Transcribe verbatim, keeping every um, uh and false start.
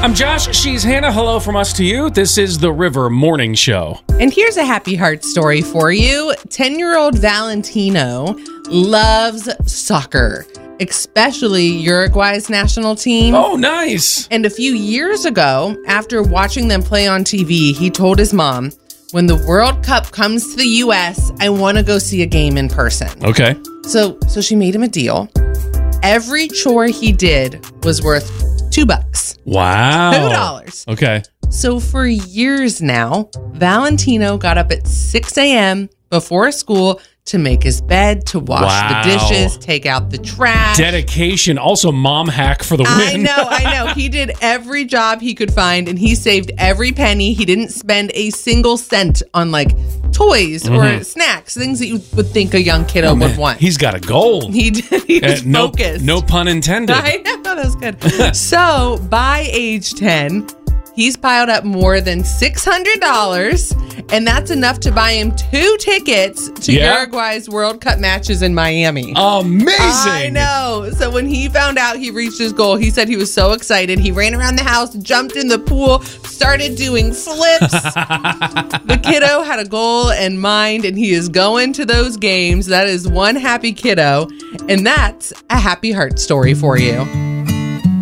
I'm Josh. She's Hannah. Hello from us to you. This is the River Morning Show. And here's a happy heart story for you. ten-year-old Valentino loves soccer, especially Uruguay's national team. Oh, nice. And a few years ago, after watching them play on T V, he told his mom, when the World Cup comes to the U S, I want to go see a game in person. Okay. So, so she made him a deal. Every chore he did was worth two bucks. Wow. Two dollars. Okay. So for years now, Valentino got up at six a.m. before school to make his bed, to wash Wow. the dishes, take out the trash. Dedication. Also, mom hack for the win. I know, I know. He did every job he could find, and he saved every penny. He didn't spend a single cent on like toys Mm-hmm. or snacks, things that you would think a young kiddo Oh, would man. want. He's got a goal. He did. He was Uh, no, focused. no pun intended. I know, that was good. So by age ten, he's piled up more than six hundred dollars, and that's enough to buy him two tickets to Yeah. Uruguay's World Cup matches in Miami. Amazing. I know. So when he found out he reached his goal, he said he was so excited. He ran around the house, jumped in the pool, started doing flips. The kiddo had a goal in mind, and he is going to those games. That is one happy kiddo, and that's a happy heart story for you.